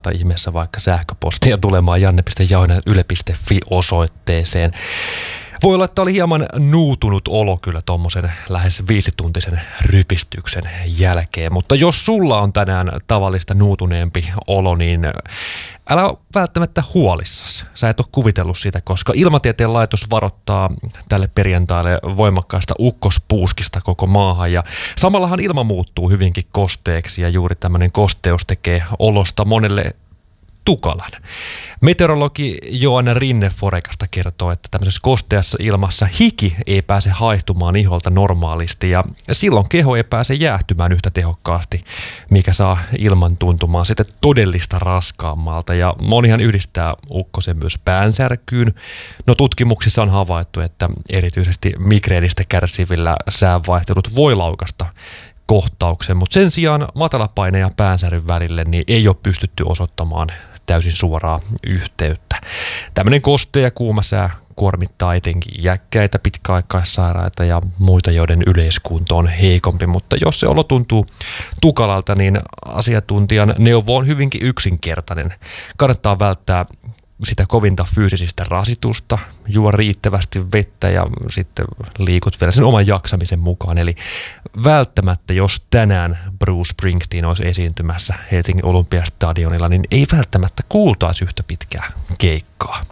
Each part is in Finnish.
tai ihmeessä vaikka sähköpostia tulemaan janne.jauhinen.yle.fi osoitteeseen. Voi olla, että oli hieman nuutunut olo kyllä tommosen lähes 5-tuntisen rypistyksen jälkeen, mutta jos sulla on tänään tavallista nuutuneempi olo, niin älä ole välttämättä huolissasi. Sä et ole kuvitellut sitä, koska Ilmatieteen laitos varoittaa tälle perjantaille voimakkaasta ukkospuuskista koko maahan. Ja samallahan ilma muuttuu hyvinkin kosteeksi ja juuri tämmöinen kosteus tekee olosta monelle tukalan. Meteorologi Joanna Rinne-Forekasta kertoo, että tämmöisessä kosteassa ilmassa hiki ei pääse haihtumaan iholta normaalisti ja silloin keho ei pääse jäähtymään yhtä tehokkaasti, mikä saa ilman tuntumaan sitten todellista raskaammalta. Ja monihan yhdistää ukkosen myös päänsärkyyn. No tutkimuksissa on havaittu, että erityisesti migreenistä kärsivillä säänvaihtelut voi laukasta kohtauksen, mutta sen sijaan matalapaine ja päänsäryn välille niin ei ole pystytty osoittamaan täysin suoraa yhteyttä. Tämmöinen kostea ja kuuma sää kuormittaa etenkin iäkkäitä, pitkäaikaissairaita ja muita, joiden yleiskunto on heikompi, mutta jos se olo tuntuu tukalalta, niin asiantuntijan neuvo on hyvinkin yksinkertainen. Kannattaa välttää sitä kovinta fyysisistä rasitusta, juo riittävästi vettä ja sitten liikut vielä sen oman jaksamisen mukaan. Eli välttämättä, jos tänään Bruce Springsteen olisi esiintymässä Helsingin Olympiastadionilla, niin ei välttämättä kuultaisi yhtä pitkää keikkaa.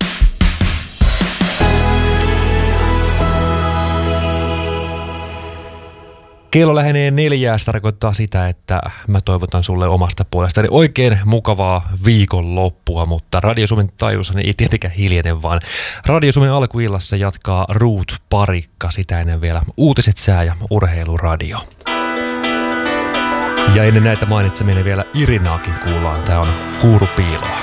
Kello lähenee 4, se tarkoittaa sitä, että mä toivotan sulle omasta puolestani oikein mukavaa viikonloppua, mutta Radio Suomen taajuudessa ei tietenkään hiljene, vaan Radio Suomen alkuillassa jatkaa Ruut Parikka, sitä ennen vielä uutiset, sää ja urheiluradio. Ja ennen näitä mainitseminen vielä Irinaakin kuullaan, tää on Kuurupiiloa.